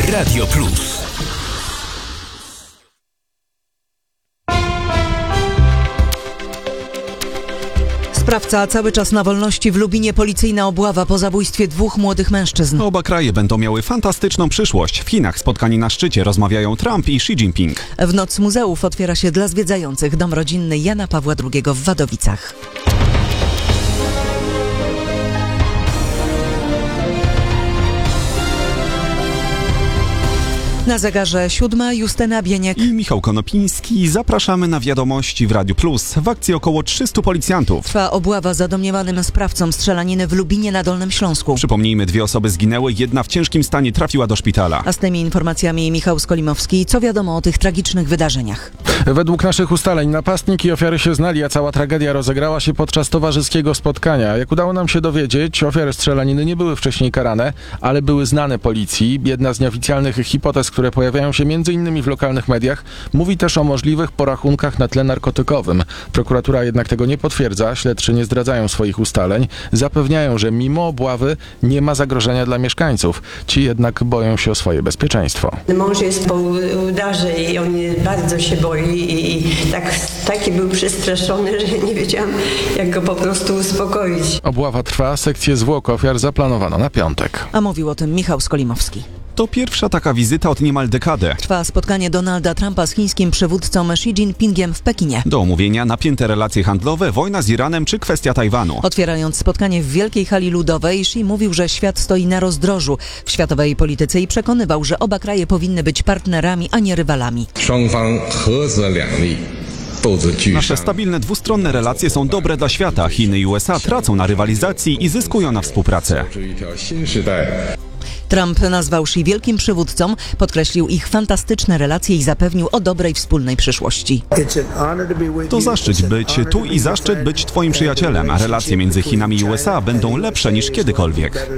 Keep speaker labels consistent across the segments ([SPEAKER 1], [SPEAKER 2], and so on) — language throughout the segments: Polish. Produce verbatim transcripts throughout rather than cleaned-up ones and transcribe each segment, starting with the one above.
[SPEAKER 1] Radio Plus.
[SPEAKER 2] Sprawca cały czas na wolności. W Lubinie policyjna obława po zabójstwie dwóch młodych mężczyzn.
[SPEAKER 3] Oba kraje będą miały fantastyczną przyszłość. W Chinach spotkani na szczycie rozmawiają Trump i Xi Jinping.
[SPEAKER 2] W Noc Muzeów otwiera się dla zwiedzających dom rodzinny Jana Pawła drugiego w Wadowicach. Na zegarze siódma, Justyna Bieniek
[SPEAKER 3] i Michał Konopiński. Zapraszamy na wiadomości w Radiu Plus. W akcji około trzystu policjantów.
[SPEAKER 2] Trwa obława za domniemanym sprawcą strzelaniny w Lubinie na Dolnym Śląsku.
[SPEAKER 3] Przypomnijmy, dwie osoby zginęły, jedna w ciężkim stanie trafiła do szpitala.
[SPEAKER 2] A z tymi informacjami Michał Skolimowski. Co wiadomo o tych tragicznych wydarzeniach?
[SPEAKER 4] Według naszych ustaleń napastnik i ofiary się znali, a cała tragedia rozegrała się podczas towarzyskiego spotkania. Jak udało nam się dowiedzieć, ofiary strzelaniny nie były wcześniej karane, ale były znane policji. Jedna z nieoficjalnych hipotez, które pojawiają się między innymi w lokalnych mediach, mówi też o możliwych porachunkach na tle narkotykowym. Prokuratura jednak tego nie potwierdza, śledczy nie zdradzają swoich ustaleń. Zapewniają, że mimo obławy nie ma zagrożenia dla mieszkańców. Ci jednak boją się o swoje bezpieczeństwo.
[SPEAKER 5] Mąż jest po udarze i on bardzo się boi i tak, taki był przestraszony, że nie wiedziałam, jak go po prostu uspokoić.
[SPEAKER 4] Obława trwa, sekcję zwłok ofiar zaplanowano na piątek.
[SPEAKER 2] A mówił o tym Michał Skolimowski.
[SPEAKER 3] To pierwsza taka wizyta od niemal dekady.
[SPEAKER 2] Trwa spotkanie Donalda Trumpa z chińskim przywódcą Xi Jinpingiem w Pekinie.
[SPEAKER 3] Do omówienia napięte relacje handlowe, wojna z Iranem czy kwestia Tajwanu.
[SPEAKER 2] Otwierając spotkanie w Wielkiej Hali Ludowej, Xi mówił, że świat stoi na rozdrożu w światowej polityce i przekonywał, że oba kraje powinny być partnerami, a nie rywalami.
[SPEAKER 3] Nasze stabilne dwustronne relacje są dobre dla świata. Chiny i U S A tracą na rywalizacji i zyskują na współpracy.
[SPEAKER 2] Trump nazwał Xi wielkim przywódcą, podkreślił ich fantastyczne relacje i zapewnił o dobrej wspólnej przyszłości.
[SPEAKER 3] To zaszczyt być tu i zaszczyt być twoim przyjacielem, a relacje między Chinami i U S A będą lepsze niż kiedykolwiek.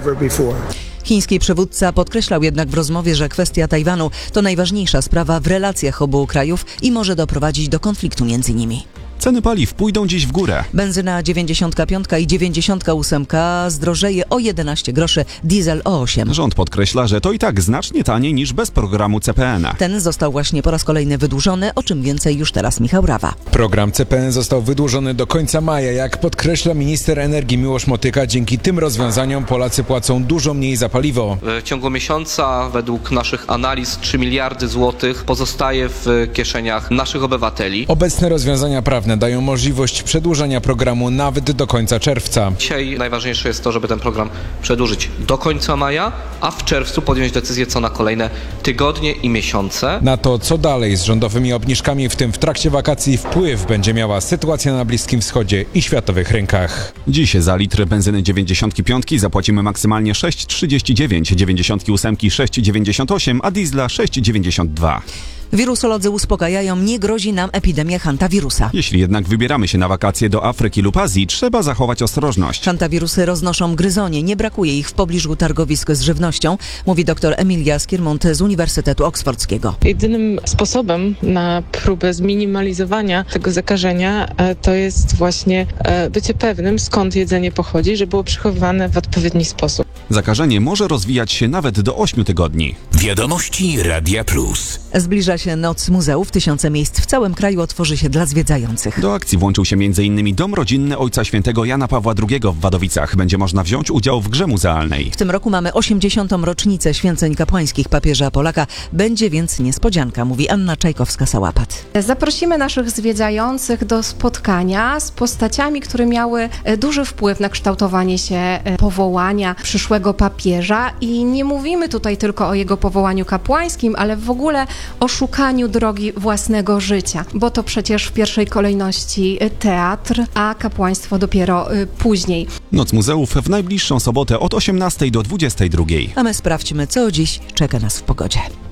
[SPEAKER 2] Chiński przywódca podkreślał jednak w rozmowie, że kwestia Tajwanu to najważniejsza sprawa w relacjach obu krajów i może doprowadzić do konfliktu między nimi.
[SPEAKER 3] Ceny paliw pójdą dziś w górę.
[SPEAKER 2] Benzyna dziewięćdziesiąt pięć i dziewięćdziesiąt osiem zdrożeje o jedenaście groszy, diesel o osiem.
[SPEAKER 3] Rząd podkreśla, że to i tak znacznie taniej niż bez programu C P N.
[SPEAKER 2] Ten został właśnie po raz kolejny wydłużony, o czym więcej już teraz Michał Rawa.
[SPEAKER 6] Program C P N został wydłużony do końca maja. Jak podkreśla minister energii Miłosz Motyka, dzięki tym rozwiązaniom Polacy płacą dużo mniej za paliwo.
[SPEAKER 7] W ciągu miesiąca według naszych analiz trzy miliardy złotych pozostaje w kieszeniach naszych obywateli.
[SPEAKER 6] Obecne rozwiązania prawne dają możliwość przedłużenia programu nawet do końca czerwca.
[SPEAKER 7] Dzisiaj najważniejsze jest to, żeby ten program przedłużyć do końca maja, a w czerwcu podjąć decyzję co na kolejne tygodnie i miesiące.
[SPEAKER 6] Na to, co dalej z rządowymi obniżkami, w tym w trakcie wakacji, wpływ będzie miała sytuacja na Bliskim Wschodzie i światowych rynkach.
[SPEAKER 3] Dziś za litr benzyny dziewięćdziesiąt pięć zapłacimy maksymalnie sześć trzydzieści dziewięć, dziewięćdziesiąt osiem sześć dziewięćdziesiąt osiem, a diesla sześć dziewięćdziesiąt dwa.
[SPEAKER 2] Wirusolodzy uspokajają, nie grozi nam epidemia hantawirusa.
[SPEAKER 3] Jeśli jednak wybieramy się na wakacje do Afryki lub Azji, trzeba zachować ostrożność.
[SPEAKER 2] Hantawirusy roznoszą gryzonie, nie brakuje ich w pobliżu targowisk z żywnością, mówi dr Emilia Skiermont z Uniwersytetu Oksfordzkiego.
[SPEAKER 8] Jedynym sposobem na próbę zminimalizowania tego zakażenia to jest właśnie bycie pewnym, skąd jedzenie pochodzi, żeby było przechowywane w odpowiedni sposób.
[SPEAKER 3] Zakażenie może rozwijać się nawet do ośmiu tygodni.
[SPEAKER 1] Wiadomości Radia Plus.
[SPEAKER 2] Zbliża się Noc Muzeów. Tysiące miejsc w całym kraju otworzy się dla zwiedzających.
[SPEAKER 3] Do akcji włączył się między innymi Dom Rodzinny Ojca Świętego Jana Pawła drugiego w Wadowicach. Będzie można wziąć udział w grze muzealnej.
[SPEAKER 2] W tym roku mamy osiemdziesiątą rocznicę święceń kapłańskich papieża Polaka. Będzie więc niespodzianka, mówi Anna Czajkowska-Sałapat.
[SPEAKER 9] Zaprosimy naszych zwiedzających do spotkania z postaciami, które miały duży wpływ na kształtowanie się powołania przyszłego papieża. I nie mówimy tutaj tylko o jego powołaniu kapłańskim, ale w ogóle o szukaniu drogi własnego życia, bo to przecież w pierwszej kolejności teatr, a kapłaństwo dopiero później.
[SPEAKER 3] Noc Muzeów w najbliższą sobotę od osiemnastej do dwudziestej drugiej.
[SPEAKER 2] A my sprawdźmy, co dziś czeka nas w pogodzie.